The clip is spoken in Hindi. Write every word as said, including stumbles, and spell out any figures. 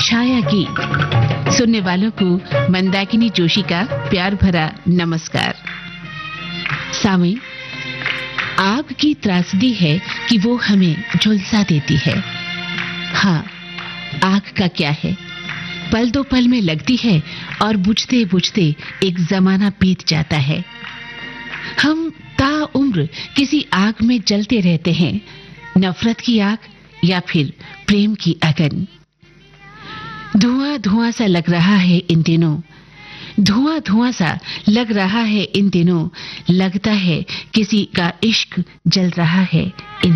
छाया गीत सुनने वालों को मंदाकिनी जोशी का प्यार भरा नमस्कार। सामयिक, आग की त्रासदी है कि वो हमें झुलसा देती है। हाँ, आग का क्या है, पल दो पल में लगती है और बुझते बुझते एक जमाना बीत जाता है। हम ताउम्र किसी आग में जलते रहते हैं, नफरत की आग या फिर प्रेम की अगन। धुआं धुआं सा लग रहा है इन दिनों, धुआं धुआं सा लग रहा है इन दिनों, लगता है किसी का इश्क जल रहा है इन